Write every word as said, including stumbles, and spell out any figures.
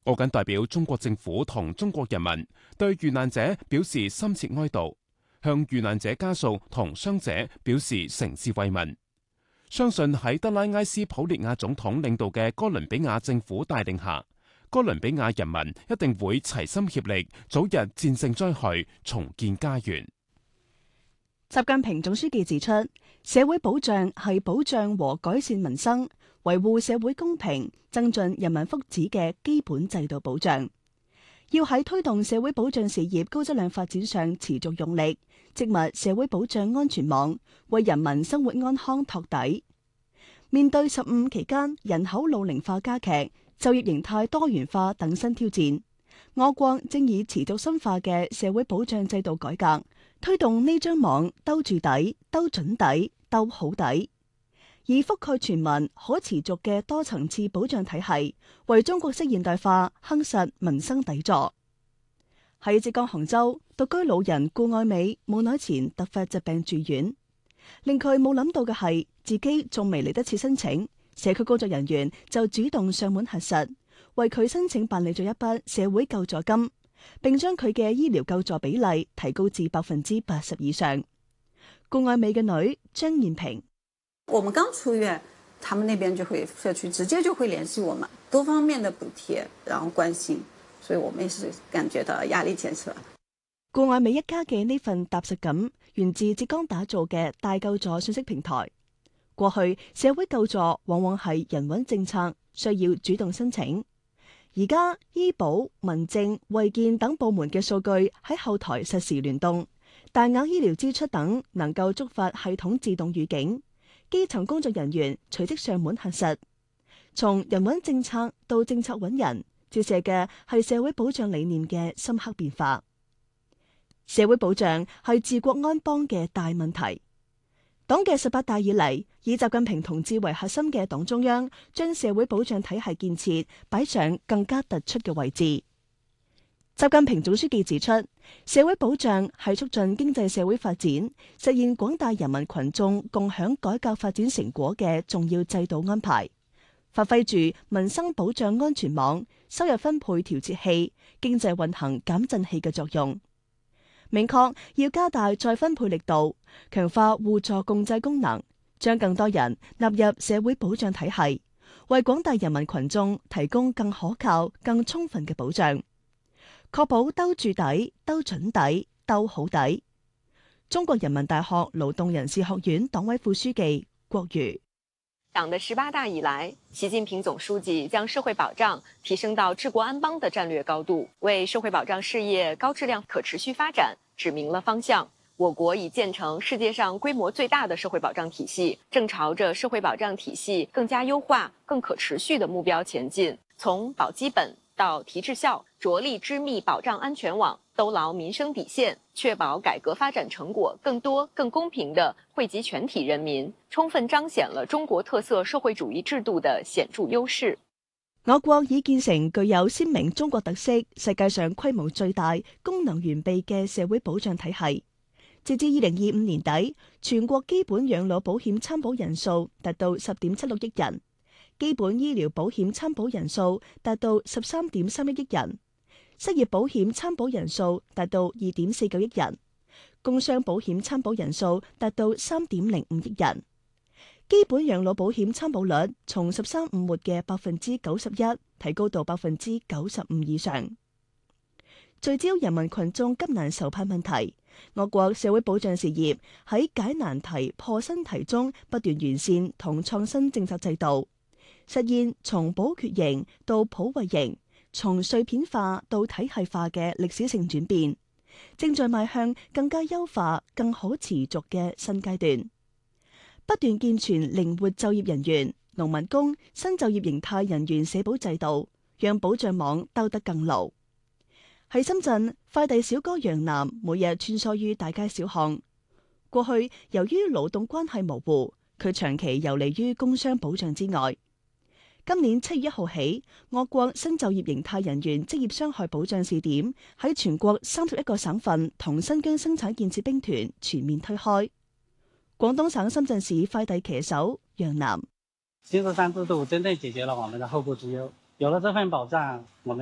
我謹代表中國政府同中國人民對遇難者表示深切哀悼，向遇難者家屬同傷者表示誠摯慰問。相信喺德拉埃斯普列亞總統領導嘅哥倫比亞政府帶領下，哥倫比亞人民一定會齊心協力，早日戰勝災害，重建家園。 習近平總書記指出，社會保障係保障和改善民生、維護社會公平、增進人民福祉嘅基本制度保障。要喺推動社會保障事業高質量發展上持續用力，織密社會保障安全網，為人民生活安康托底。面對十五期間人口老齡化加劇、就業形態多元化等新挑戰，我國正以持續深化嘅社會保障制度改革，推動呢張網兜住底、兜準底、兜好底，以覆蓋全民可持續嘅多層次保障體系，為中國式現代化夯實民生底座。喺浙江杭州，獨居老人顧愛美冇耐前突發疾病住院，令佢冇諗到嘅係，自己仲未嚟得切申請，社區工作人員就主動上門核實，為佢申請辦理咗一筆社會救助金，並將佢嘅醫療救助比例提高至百分之八十以上。顧愛美嘅女張燕平， 我們剛出院，他們那邊就會社區直接就會聯繫我們，多方面的補貼，然後關心，所以我們也是感覺到壓力減少。 顧愛美一家嘅呢份踏實感，源自浙江打造嘅大救助信息平台。過去社會救助往往係人穩政策，需要主動申請。而家醫保、民政、衛健等部門嘅數據喺後台實時聯動，大額醫療支出等能夠觸發系統自動預警，基層工作人員隨即上門核實。從人穩政策到政策穩人，折射嘅係社會保障理念嘅深刻變化。社會保障係治國安邦嘅大問題。黨嘅十八大以嚟，以習近平同志為核心嘅黨中央，將社會保障體系建設擺上更加突出嘅位置。習近平總書記指出，社會保障係促進經濟社會發展、實現廣大人民群眾共享改革發展成果嘅重要制度安排，發揮住民生保障安全網、收入分配調節器、經濟運行減震器嘅作用。明確要加大再分配力度，強化互助共濟功能，將更多人納入社會保障體系，為廣大人民群眾提供更可靠、更充分嘅保障，確保兜住底、兜準底、兜好底。中國人民大學勞動人事學院黨委副書記郭瑜。 黨的十八大以來，習近平總書記將社會保障提升到治國安邦的戰略高度，為社會保障事業高質量可持續發展指明了方向。我國已建成世界上規模最大的社會保障體系，正朝着社會保障體系更加優化、更可持續的目標前進。從保基本到提質效，着力織密保障安全網，兜牢民生底線，確保改革發展成果更多、更公平地惠及全體人民，充分彰顯了中國特色社會主義制度的顯著優勢。 我國已建成具有鮮明中國特色、世界上規模最大、功能完備嘅社會保障體系。截至二零二五年底，全國基本養老保險參保人數達到十點七六億人，基本醫療保險參保人數達到十三點三一億人，失業保險參保人數達到二點四九億人，工傷保險參保人數達到三點零五億人。基本養老保險參保率從十三五末嘅百分之九十一提高到百分之九十五以上。聚焦人民群眾急難愁盼問題，我國社會保障事業喺解難題、破新題中不斷完善同創新政策制度，實現從保缺型到普惠型、從碎片化到體系化嘅歷史性轉變，正在邁向更加優化、更可持續嘅新階段。不斷健全靈活就業人員、農民工、新就業形態人員社保制度，讓保障網兜得更牢。喺深圳，快遞小哥楊楠每日穿梭於大街小巷。過去由於勞動關係模糊，佢長期游離於工傷保障之外。今年七月一號起，我國新就業形態人員職業傷害保障試點喺全國三十一個省份同新疆生產建設兵團全面推開。廣東省深圳市快遞騎手楊楠： 新十三制度真正解決了我們的後顧之憂，有了這份保障，我們